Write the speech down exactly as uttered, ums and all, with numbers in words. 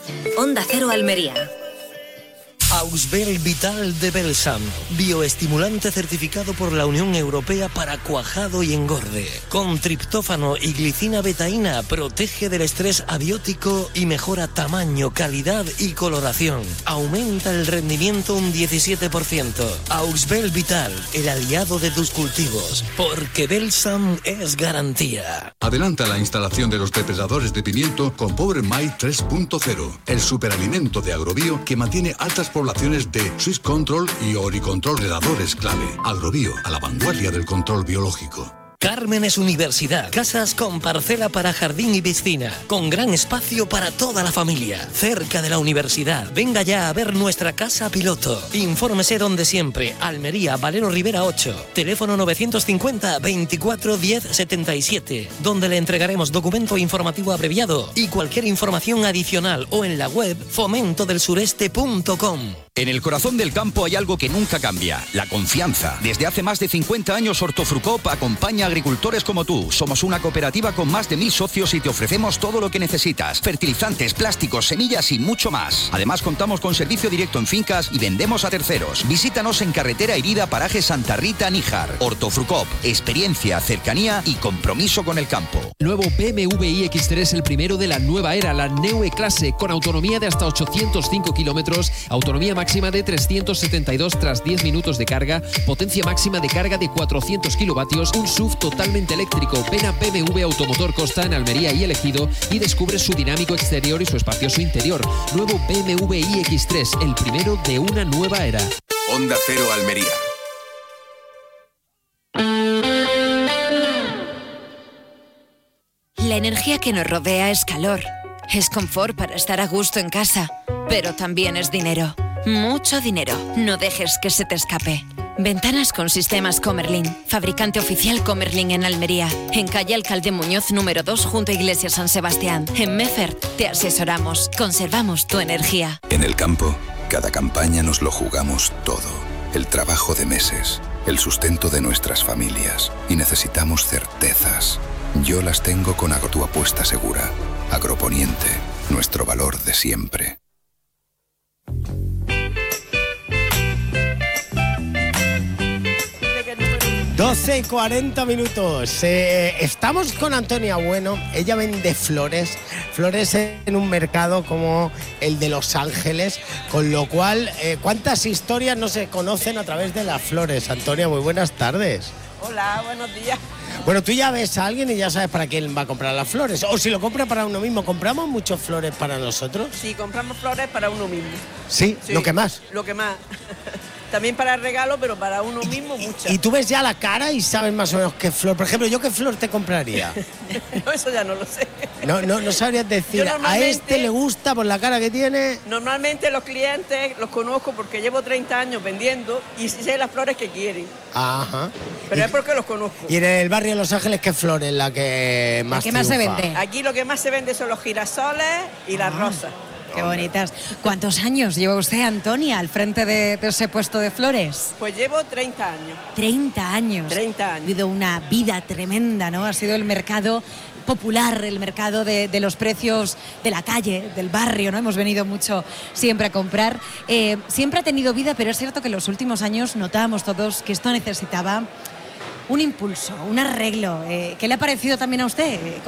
Onda Cero Almería. Ausbel Vital de Belsam, bioestimulante certificado por la Unión Europea para cuajado y engorde. Con triptófano y glicina betaína protege del estrés abiótico y mejora tamaño, calidad y coloración. Aumenta el rendimiento un diecisiete por ciento. Ausbel Vital, el aliado de tus cultivos, porque Belsam es garantía. Adelanta la instalación de los depredadores de pimiento con Power Mite tres punto cero, el superalimento de Agrobio que mantiene altas poblaciones de Swiss Control y Oricontrol, predadores clave. Agrobio, a la vanguardia del control biológico. Cármenes Universidad, casas con parcela para jardín y piscina, con gran espacio para toda la familia, cerca de la universidad. Venga ya a ver nuestra casa piloto. Infórmese donde siempre, Almería, Valero Rivera ocho, teléfono novecientos cincuenta, veinticuatro, diez, setenta y siete, donde le entregaremos documento informativo abreviado y cualquier información adicional o en la web fomento del sureste punto com. En el corazón del campo hay algo que nunca cambia, la confianza. Desde hace más de cincuenta años Hortofrucop acompaña a agricultores como tú. Somos una cooperativa con más de mil socios y te ofrecemos todo lo que necesitas. Fertilizantes, plásticos, semillas y mucho más. Además contamos con servicio directo en fincas y vendemos a terceros. Visítanos en Carretera Herida, paraje Santa Rita, Níjar. Hortofrucop, experiencia, cercanía y compromiso con el campo. Nuevo B M W i X tres, el primero de la nueva era, la Neue Clase, con autonomía de hasta ochocientos cinco kilómetros, autonomía máxima de trescientos setenta y dos tras diez minutos de carga, potencia máxima de carga de cuatrocientos kilovatios, un S U V totalmente eléctrico. Ven a B M W Automotor Costa en Almería y Elegido y descubre su dinámico exterior y su espacioso interior. Nuevo B M W i X tres, el primero de una nueva era. Onda Cero Almería. La energía que nos rodea es calor, es confort para estar a gusto en casa, pero también es dinero. Mucho dinero. No dejes que se te escape. Ventanas con sistemas Comerlin. Fabricante oficial Comerlin en Almería. En calle Alcalde Muñoz número dos junto a Iglesia San Sebastián. En Meffert te asesoramos. Conservamos tu energía. En el campo, cada campaña nos lo jugamos todo. El trabajo de meses, el sustento de nuestras familias. Y necesitamos certezas. Yo las tengo con Agrotuapuesta Segura. Agroponiente, nuestro valor de siempre. doce y cuarenta minutos. Eh, estamos con Antonia Bueno. Ella vende flores, flores en un mercado como el de Los Ángeles, con lo cual, eh, ¿cuántas historias no se conocen a través de las flores? Antonia, muy buenas tardes. Hola, buenos días. Bueno, tú ya ves a alguien y ya sabes para quién va a comprar las flores. O si lo compra para uno mismo. ¿Compramos muchas flores para nosotros? Sí, compramos flores para uno mismo. ¿Sí? sí. ¿Lo que más? Lo que más. También para el regalo, pero para uno mismo muchas. ¿Y tú ves ya la cara y sabes más o menos qué flor? Por ejemplo, ¿yo qué flor te compraría? No, eso ya no lo sé. No, no, no sabrías decir, a este le gusta por la cara que tiene. Normalmente los clientes los conozco porque llevo treinta años vendiendo y sé las flores que quieren. Ajá. Pero y, es porque los conozco. ¿Y en el barrio de Los Ángeles qué flor es la que más ¿Qué más se vende? Aquí lo que más se vende son los girasoles y las ah. rosas. Qué bonitas. ¿Cuántos años lleva usted, Antonia, al frente de, de ese puesto de flores? Pues llevo treinta años. treinta años. treinta años. Ha habido una vida tremenda, ¿no? Ha sido el mercado popular, el mercado de, de los precios de la calle, del barrio, ¿no? Hemos venido mucho siempre a comprar. Eh, siempre ha tenido vida, pero es cierto que en los últimos años notábamos todos que esto necesitaba un impulso, un arreglo. Eh, ¿Qué le ha parecido también a usted?